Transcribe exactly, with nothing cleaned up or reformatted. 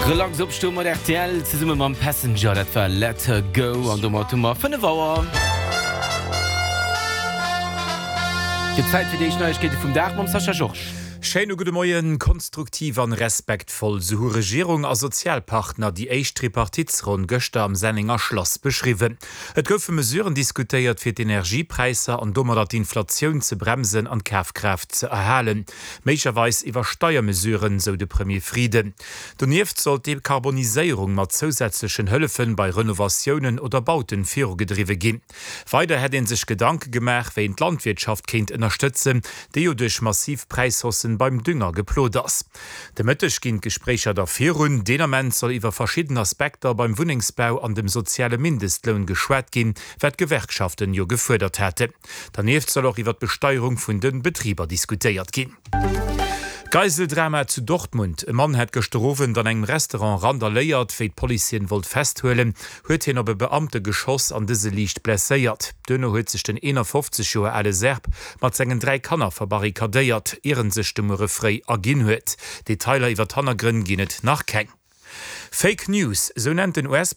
Relax opstum mat R T L ze summe mam Passenger, dat war Let Her Go an do Matummer fënne Waer. Ge Zeit fir déich Neuigkeete vum Dach mam Sascha Joch. Scheine gute Moien konstruktiv an respektvoll so Regierung als Sozialpartner die Eich Tripartitsrund Göster am Senninger Schloss beschrieben. Et goufe Mesuren diskutiert fir d'Energiepreise an dummer dat Inflationun ze bremsen an Kafkraft ze erhalen. Meicherweis iwwer Steuermesuren so de Premier Frieden. Donieft soll de Karbonisierung mat zusätzlichen Hëllefen bei Renovationen oder Bauten virgedriwe gin. Weiter het en sich Gedanke gemach, wie d Landwirtschaft kind unterstützen, de duch massiv Preishossen beim Dünger geplot ass. De Mëttech ginn Gesprächer dafir hun, Denament soll iwwer verschieden Aspekte beim Wohnungsbau an dem soziale Mindestlohn geschwert gin, wat Gewerkschaften jo gefördert hätte. Daneben soll auch iwwer Besteuerung vun den Betrieber diskutiert gin. Geiseldrama zu Dortmund. E Mann hat gestroven, dann engem Restaurant randaléiert, fir d'Polizien wollt festhuelen, huet hin op e Beamte Geschoss an dese Liicht blesséiert. Dënne huet sich den einundfünfzig Joer alle Serb mat segen drei Kanner verbarrikadéiert, ieren sech stummere frei agin huet. Detailer iwwer Tannergrinn ginnet nach keng. Fake News, so nennt den U S